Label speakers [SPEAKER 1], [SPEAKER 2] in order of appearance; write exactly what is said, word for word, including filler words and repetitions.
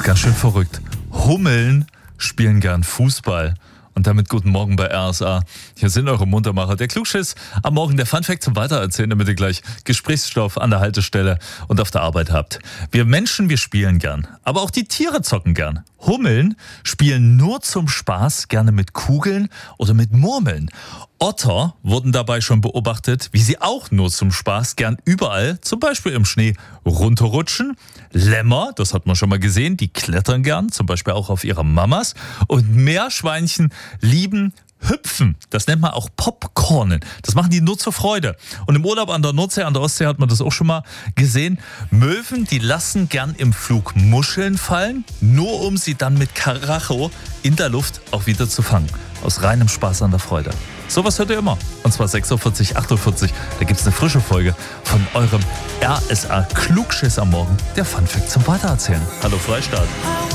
[SPEAKER 1] Ganz schön verrückt. Hummeln spielen gern Fußball. Und damit guten Morgen bei R S A. Hier sind eure Muntermacher. Der Klugschiss am Morgen, der Funfact zum Weitererzählen, damit ihr gleich Gesprächsstoff an der Haltestelle und auf der Arbeit habt. Wir Menschen, wir spielen gern. Aber auch die Tiere zocken gern. Hummeln spielen nur zum Spaß gerne mit Kugeln oder mit Murmeln. Otter wurden dabei schon beobachtet, wie sie auch nur zum Spaß gern überall, zum Beispiel im Schnee, runterrutschen. Lämmer, das hat man schon mal gesehen, die klettern gern, zum Beispiel auch auf ihre Mamas. Und Meerschweinchen lieben Hüpfen. Das nennt man auch Popcornen. Das machen die nur zur Freude. Und im Urlaub an der Nordsee, an der Ostsee hat man das auch schon mal gesehen. Möwen, die lassen gern im Flug Muscheln fallen, nur um sie dann mit Karacho in der Luft auch wieder zu fangen. Aus reinem Spaß an der Freude. Sowas hört ihr immer. Und zwar sechs Uhr vierzig, acht Uhr vierzig. Da gibt es eine frische Folge von eurem R S A Klugschiss am Morgen. Der Funfact zum Weitererzählen. Hallo Freistaat.